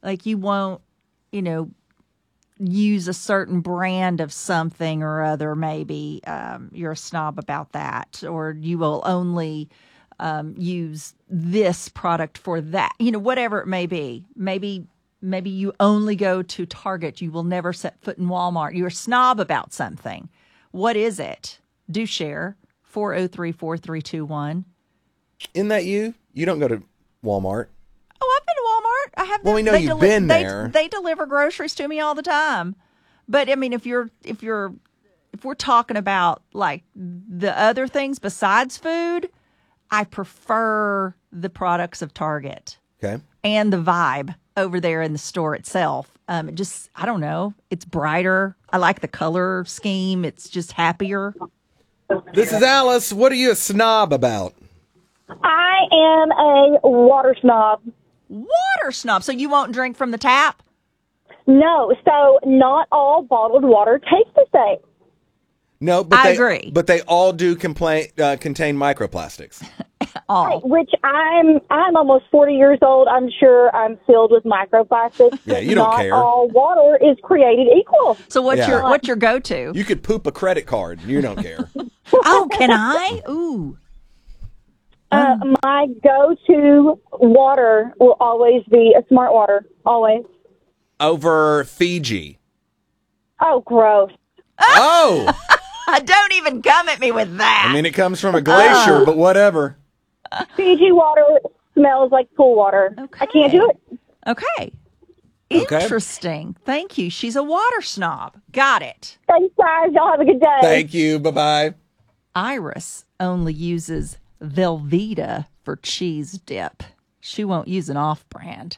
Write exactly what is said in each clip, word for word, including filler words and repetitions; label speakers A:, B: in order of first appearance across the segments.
A: Like you won't, you know, use a certain brand of something or other. Maybe um, you're a snob about that, or you will only um, use this product for that. You know, whatever it may be. Maybe maybe you only go to Target. You will never set foot in Walmart. You're a snob about something. What is it? Do share. four oh three, four three two one.
B: Isn't that you? You don't go to Walmart.
A: Oh, I've been to Walmart. I have.
B: Well, we know
A: they
B: you've
A: deli-
B: been
A: they,
B: there.
A: They deliver groceries to me all the time. But I mean, if you're if you're if we're talking about like the other things besides food, I prefer the products of Target.
B: Okay.
A: And the vibe over there in the store itself. Um, it just I don't know. It's brighter. I like the color scheme. It's just happier.
B: This is Alice. What are you a snob about?
C: I am a water snob.
A: Water snob. So you won't drink from the tap?
C: No, so not all bottled water tastes the same.
B: No, but
A: I
B: they,
A: agree.
B: But they all do complain, uh, contain microplastics.
A: All.
C: Which I'm I'm almost forty years old. I'm sure I'm filled with microplastics.
B: Yeah, you don't
C: not
B: care.
C: all water is created equal.
A: So what's
B: Yeah.
A: your what's your go-to?
B: You could poop a credit card. You don't care.
A: Oh, can I? Ooh.
C: Uh, my go-to water will always be a Smart Water. Always.
B: Over Fiji.
C: Oh, gross.
B: Oh!
A: Don't even come at me with that.
B: I mean, it comes from a glacier,
A: Oh.
B: but whatever.
C: Fiji water smells like pool water.
A: Okay.
C: I can't do it.
A: Okay.
B: Okay.
A: Interesting. Thank you. She's a water snob. Got it.
C: Thanks, guys. Y'all have a good day.
B: Thank you. Bye-bye.
A: Iris only uses Velveeta for cheese dip. She won't use an off-brand.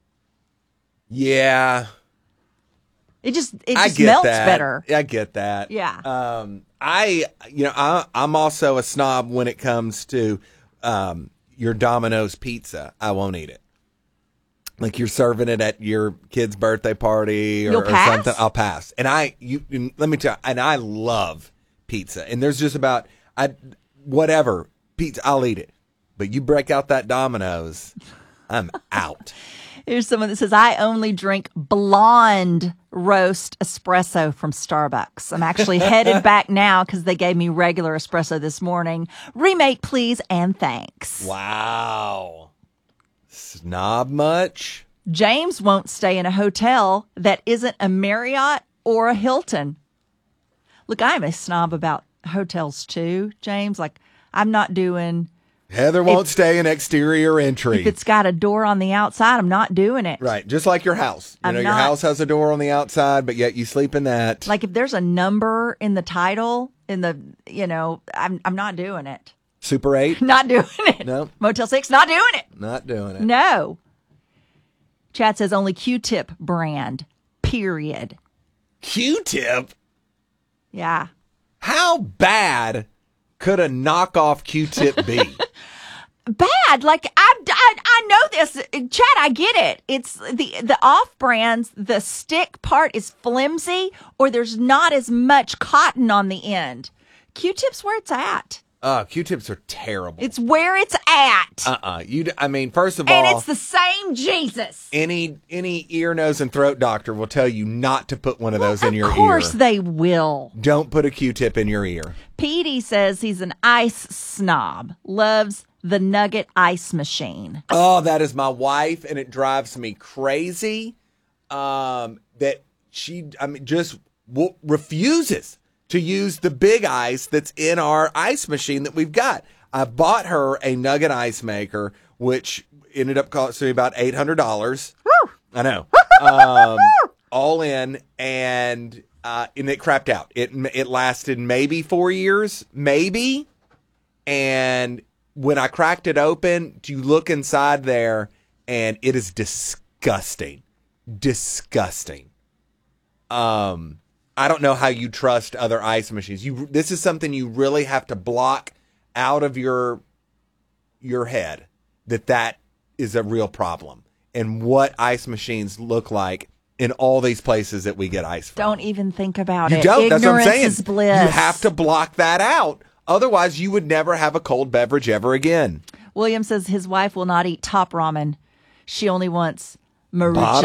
B: Yeah.
A: It just it
B: I
A: just
B: get
A: melts
B: that.
A: better.
B: I get that.
A: Yeah.
B: Um, I, you know, I, I'm also a snob when it comes to um, your Domino's pizza. I won't eat it. Like you're serving it at your kid's birthday party or,
A: You'll
B: or
A: pass?
B: something. I'll pass. And I, you, and let me tell you, and I love pizza. And there's just about, I, whatever pizza, I'll eat it. But you break out that Domino's, I'm out.
A: Here's someone that says, I only drink blonde roast espresso from Starbucks. I'm actually headed back now because they gave me regular espresso this morning. Remake, please, and thanks.
B: Wow. Snob much?
A: James won't stay in a hotel that isn't a Marriott or a Hilton. Look, I'm a snob about hotels too, James. Like, I'm not doing...
B: Heather won't
A: If-
B: stay in exterior entry.
A: If it's got a door on the outside, I'm not doing it.
B: Right, just like your house. You
A: I'm
B: know, your
A: not-
B: house has a door on the outside, but yet you sleep in that.
A: Like if there's a number in the title, in the, you know, I'm I'm not doing it.
B: Super eight?
A: Not doing it.
B: No.
A: Motel six, not doing it.
B: Not doing it.
A: No. Chat says only Q-tip brand, period.
B: Q-tip?
A: Yeah.
B: How bad could a knockoff Q-tip be?
A: Bad. Like I, I, I know this. Chad, I get it. It's the the off brands. The stick part is flimsy, or there's not as much cotton on the end. Q-tips where it's at.
B: Uh, Q-tips are terrible.
A: It's where it's at,
B: uh-uh. You. d- I mean, first of all,
A: and it's the same Jesus.
B: any any ear, nose, and throat doctor will tell you not to put one of those in your
A: Of course
B: ear.
A: they will.
B: Don't put a Q-tip in your ear.
A: Petey says he's an ice snob. Loves the Nugget ice machine.
B: Oh, that is my wife, and it drives me crazy. Um, that she, I mean, just w- refuses to use the big ice that's in our ice machine that we've got. I bought her a Nugget ice maker, which ended up costing me about eight hundred dollars. I know, um, all in, and uh, and it crapped out. It it lasted maybe four years, maybe, and when I cracked it open, you look inside there, and it is disgusting. Disgusting. Um, I don't know how you trust other ice machines. You, this is something you really have to block out of your your head, that that is a real problem. And what ice machines look like in all these places that we get ice from.
A: Don't even think about
B: You
A: it.
B: don't.
A: Ignorance
B: That's what I'm saying.
A: is bliss.
B: You have to block that out. Otherwise, you would never have a cold beverage ever again.
A: William says his wife will not eat top ramen. She only wants maruchan.